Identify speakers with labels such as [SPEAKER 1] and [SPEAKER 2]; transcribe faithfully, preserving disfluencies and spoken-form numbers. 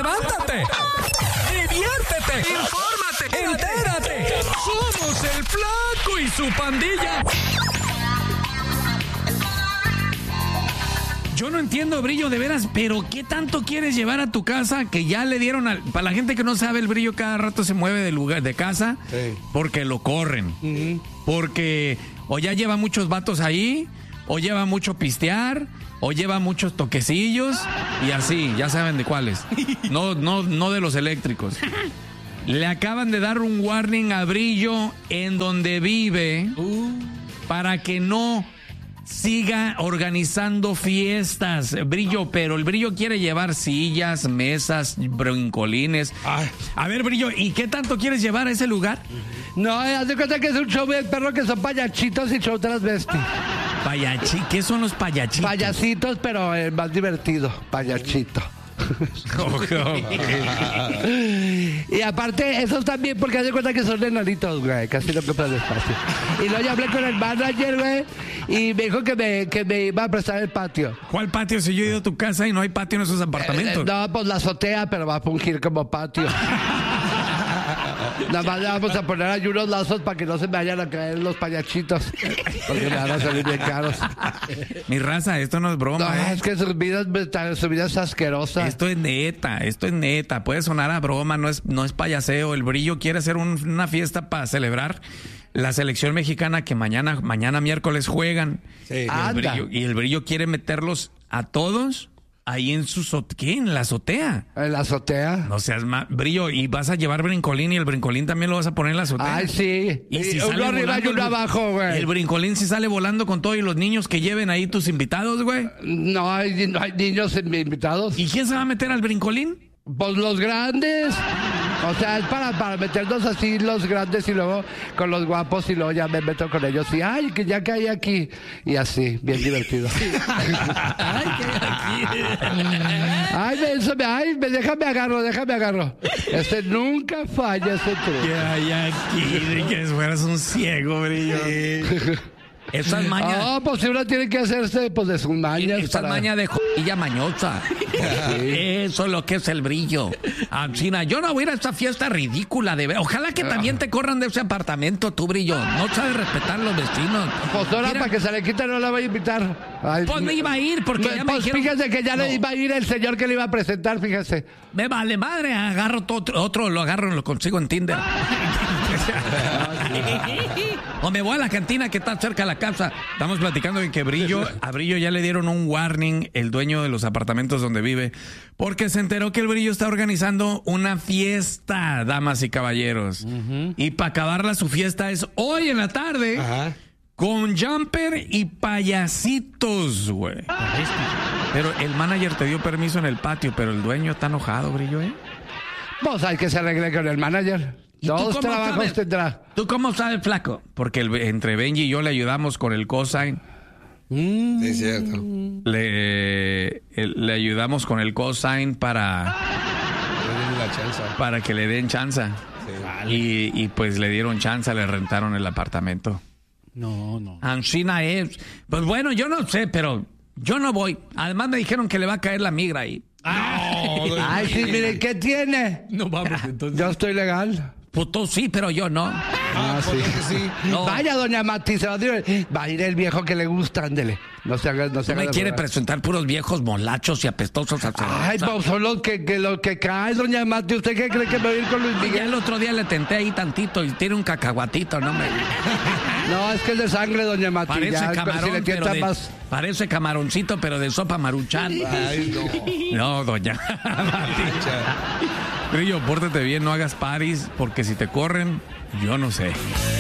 [SPEAKER 1] levántate, diviértete, infórmate, entérate. Somos el Flaco y su pandilla. Yo no entiendo, Brillo, de veras, pero ¿qué tanto quieres llevar a tu casa que ya le dieron al... Para la gente que no sabe, el Brillo cada rato se mueve de lugar, de casa, sí, porque lo corren. Uh-huh. Porque o ya lleva muchos vatos ahí, o lleva mucho pistear, o lleva muchos toquecillos, y así, ya saben de cuáles. No, no, no de los eléctricos. Le acaban de dar un warning a Brillo en donde vive uh. para que no siga organizando fiestas, Brillo, pero el Brillo quiere llevar sillas, mesas, brincolines. Ay. A ver, Brillo, ¿y qué tanto quieres llevar a ese lugar?
[SPEAKER 2] No, haz de cuenta que es un show del perro que son payachitos y show transvesti.
[SPEAKER 1] Payachi, ¿qué son los payachitos?
[SPEAKER 2] Payasitos, pero el más divertido, payachito. Y aparte, esos también, porque haz de cuenta que son enanitos, güey, casi no compran espacio. Y luego ya hablé con el manager, güey, y me dijo que me, que me iba a prestar el patio.
[SPEAKER 1] ¿Cuál patio? Si yo he ido a tu casa y no hay patio en esos apartamentos.
[SPEAKER 2] Eh, no, pues la azotea, pero va a fungir como patio. Nada más le vamos a poner ahí unos lazos para que no se me vayan a caer los payachitos, porque me van a salir bien caros.
[SPEAKER 1] Mi raza, esto no es broma.
[SPEAKER 2] No,
[SPEAKER 1] ¿eh?
[SPEAKER 2] es que su vida, su vida es asquerosa.
[SPEAKER 1] Esto es neta, esto es neta. Puede sonar a broma, no es, no es payaseo. El Brillo quiere hacer un, una fiesta para celebrar la selección mexicana que mañana, mañana miércoles juegan. Sí. Y, el Brillo, y el Brillo quiere meterlos a todos ahí en su azotea. ¿Qué? ¿En la azotea?
[SPEAKER 2] ¿En la azotea?
[SPEAKER 1] No seas más, Brillo, y vas a llevar brincolín y el brincolín también lo vas a poner en la azotea.
[SPEAKER 2] Ay, sí.
[SPEAKER 1] Y si
[SPEAKER 2] uno arriba y uno abajo, güey.
[SPEAKER 1] El brincolín si sale volando con todo y los niños que lleven ahí tus invitados, güey.
[SPEAKER 2] No hay, no hay niños invitados.
[SPEAKER 1] ¿Y quién se va a meter al brincolín?
[SPEAKER 2] Pues los grandes. O sea, es para, para meternos así los grandes y luego con los guapos y luego ya me meto con ellos y ay, que ya caí aquí. Y así, bien divertido. Ay, que aquí. Ay, me, eso, me, ay, me, déjame agarro, déjame agarro. Este nunca falla, ese truco.
[SPEAKER 1] Que hay aquí, de que fueras un ciego, Brillo. Esas mañas.
[SPEAKER 2] Ah, pues si uno tiene que hacerse pues de sus mañas.
[SPEAKER 1] Esa para... maña de jodilla mañosa. Sí. Eso es lo que es el Brillo. Ancina, yo no voy a ir a esta fiesta ridícula de ver. Ojalá que también te corran de ese apartamento, tú, Brillo. No sabes respetar a los vecinos.
[SPEAKER 2] Pues ahora para que se le quite no la voy a invitar.
[SPEAKER 1] Ay, pues me iba a ir porque me, ya me
[SPEAKER 2] pues
[SPEAKER 1] dijeron...
[SPEAKER 2] fíjese que ya no. Le iba a ir el señor que le iba a presentar, fíjese.
[SPEAKER 1] Me vale madre, agarro otro, otro lo agarro y lo consigo en Tinder. O me voy a la cantina que está cerca de la casa. Estamos platicando de que Brillo, a Brillo ya le dieron un warning, el dueño de los apartamentos donde vive, porque se enteró que el Brillo está organizando una fiesta, damas y caballeros. Uh-huh. Y para acabarla su fiesta es hoy en la tarde. Ajá. Con jumper y payasitos, güey. Pero el manager te dio permiso en el patio, pero el dueño está enojado, Brillo, ¿eh?
[SPEAKER 2] Pues hay que se arregle con el manager. Dos trabajos sabes? Tendrá.
[SPEAKER 1] ¿Tú cómo sabes, Flaco? Porque el, entre Benji y yo le ayudamos con el cosign.
[SPEAKER 3] Mm. Sí, es cierto.
[SPEAKER 1] Le, el, le ayudamos con el cosign para...
[SPEAKER 3] La chanza.
[SPEAKER 1] Para que le den chanza. Sí. Vale. Y, y pues le dieron chanza, le rentaron el apartamento.
[SPEAKER 2] No, no.
[SPEAKER 1] Ancina es... Pues bueno, yo no sé, pero yo no voy. Además me dijeron que le va a caer la migra ahí.
[SPEAKER 2] Ay, no, ay sí, mire, ¿qué tiene?
[SPEAKER 1] No vamos, entonces.
[SPEAKER 2] Yo estoy legal.
[SPEAKER 1] Pues tú sí, pero yo no.
[SPEAKER 2] Ah, sí. sí. No. Vaya, doña Mati, se va a ir, va a ir el viejo que le gusta, ándele. No se haga, no se
[SPEAKER 1] haga. Me quiere
[SPEAKER 2] verdad.
[SPEAKER 1] presentar puros viejos molachos y apestosos.
[SPEAKER 2] Ay, pues son los que, que, los que caen, doña Mati. ¿Usted qué cree que me va a ir con Luis Miguel?
[SPEAKER 1] Ya el otro día le tenté ahí tantito y tiene un cacahuatito, ¿no? Me...
[SPEAKER 2] No, es que es de sangre, doña Mati.
[SPEAKER 1] Parece
[SPEAKER 2] ya,
[SPEAKER 1] camarón,
[SPEAKER 2] si le
[SPEAKER 1] pero de,
[SPEAKER 2] más...
[SPEAKER 1] parece camaroncito, pero de sopa maruchan.
[SPEAKER 3] Ay,
[SPEAKER 1] no. No, doña Mati. Brillo, pórtate bien, no hagas paris, porque si te corren, yo no sé.